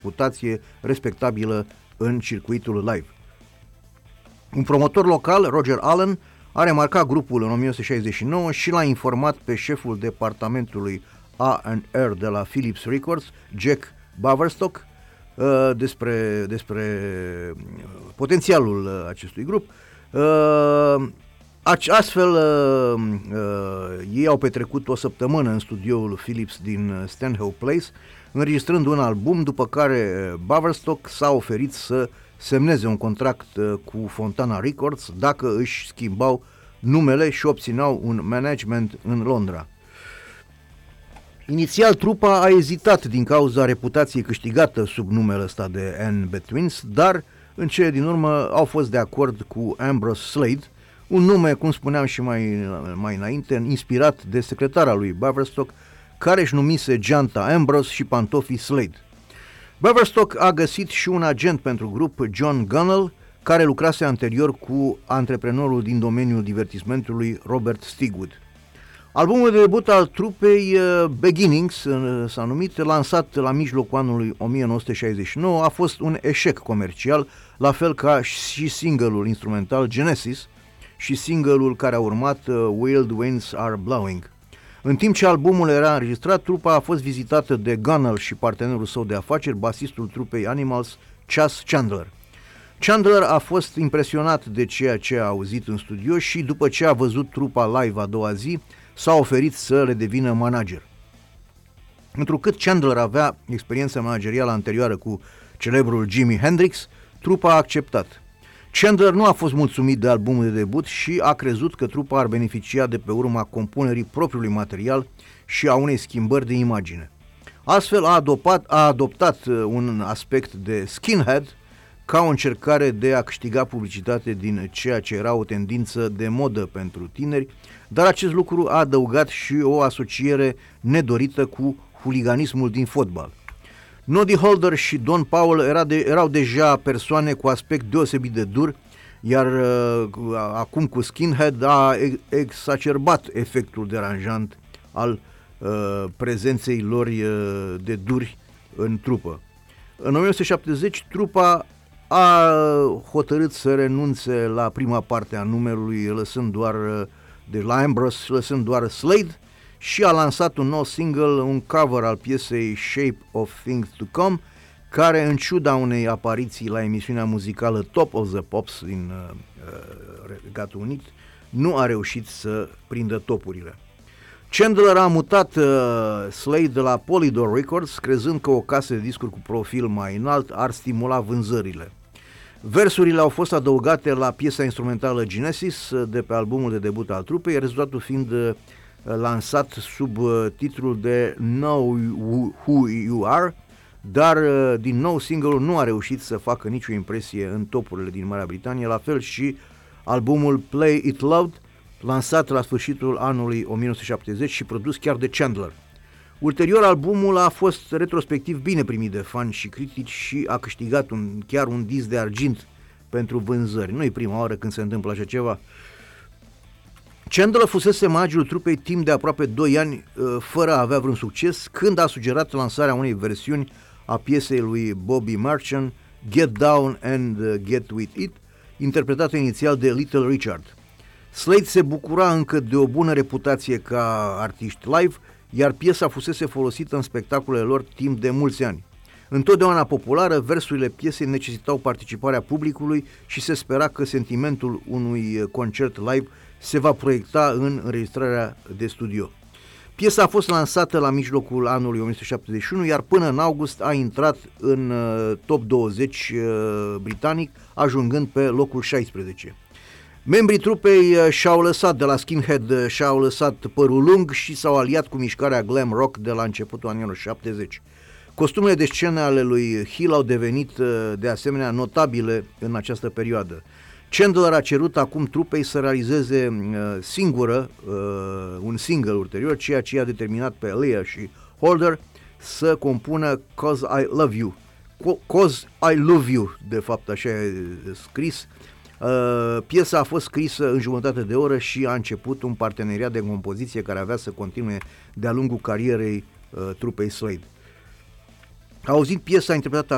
reputație respectabilă în circuitul live. Un promotor local, Roger Allen, a remarcat grupul în 1969 și l-a informat pe șeful departamentului A&R de la Philips Records, Jack Baverstock, despre potențialul acestui grup. Astfel, ei au petrecut o săptămână în studioul Philips din Stanhope Place, înregistrând un album, după care Baverstock s-a oferit să semneze un contract cu Fontana Records dacă își schimbau numele și obțineau un management în Londra. Inițial, trupa a ezitat din cauza reputației câștigată sub numele ăsta de N.B. Twins, dar în cele din urmă au fost de acord cu Ambrose Slade, un nume, cum spuneam și mai înainte, inspirat de secretara lui Baverstock, care își numise geanta Ambrose și pantofii Slade. Baverstock a găsit și un agent pentru grup, John Gunnell, care lucrase anterior cu antreprenorul din domeniul divertismentului, Robert Stigwood. Albumul de debut al trupei, Beginnings, s-a numit, lansat la mijlocul anului 1969, a fost un eșec comercial, la fel ca și single-ul instrumental Genesis și single-ul care a urmat, Wild Winds Are Blowing. În timp ce albumul era înregistrat, trupa a fost vizitată de Gunnell și partenerul său de afaceri, basistul trupei Animals, Chas Chandler. Chandler a fost impresionat de ceea ce a auzit în studio și după ce a văzut trupa live a doua zi, s-a oferit să le devină manager. Întrucât Chandler avea experiență managerială anterioară cu celebrul Jimi Hendrix, trupa a acceptat. Chandler nu a fost mulțumit de albumul de debut și a crezut că trupa ar beneficia de pe urma compunerii propriului material și a unei schimbări de imagine. Astfel a adoptat un aspect de skinhead ca o încercare de a câștiga publicitate din ceea ce era o tendință de modă pentru tineri, dar acest lucru a adăugat și o asociere nedorită cu huliganismul din fotbal. Noddy Holder și Don Powell erau deja persoane cu aspect deosebit de dur, iar acum cu Skinhead a exacerbat efectul deranjant al prezenței lor de duri în trupă. În 1970, trupa a hotărât să renunțe la prima parte a numelui, lăsând doar de la Ambrose, lăsând doar Slade, și a lansat un nou single, un cover al piesei Shape of Things to Come, care, în ciuda unei apariții la emisiunea muzicală Top of the Pops din Regatul Unit, nu a reușit să prindă topurile. Chandler a mutat Slade de la Polydor Records, crezând că o casă de discuri cu profil mai înalt ar stimula vânzările. Versurile au fost adăugate la piesa instrumentală Genesis de pe albumul de debut al trupei, rezultatul fiind lansat sub titlul de Know Who You Are, dar din nou single-ul nu a reușit să facă nicio impresie în topurile din Marea Britanie, la fel și albumul Play It Loud, lansat la sfârșitul anului 1970 și produs chiar de Chandler. Ulterior, albumul a fost retrospectiv bine primit de fani și critici și a câștigat chiar un disc de argint pentru vânzări. Nu e prima oară când se întâmplă așa ceva. Chandler fusese managerul trupei timp de aproape 2 ani, fără a avea vreun succes, când a sugerat lansarea unei versiuni a piesei lui Bobby Marchand, Get Down and Get With It, interpretată inițial de Little Richard. Slade se bucura încă de o bună reputație ca artiști live, iar piesa fusese folosită în spectacolele lor timp de mulți ani. Întotdeauna populară, versurile piesei necesitau participarea publicului și se spera că sentimentul unui concert live se va proiecta în înregistrarea de studio. Piesa a fost lansată la mijlocul anului 1971, iar până în august a intrat în top 20 britanic, ajungând pe locul 16. Membrii trupei și-au lăsat de la skinhead, și-au lăsat părul lung și s-au aliat cu mișcarea glam rock de la începutul anilor 70. Costumele de scenă ale lui Hill au devenit de asemenea notabile în această perioadă. Chandler a cerut acum trupei să realizeze singură un single ulterior, ceea ce i-a determinat pe Leah și Holder să compună Cause I Love You. Cause I Love You, de fapt așa e scris. Piesa a fost scrisă în jumătate de oră și a început un parteneriat de compoziție care avea să continue de-a lungul carierei trupei Slade. Auzind piesa interpretată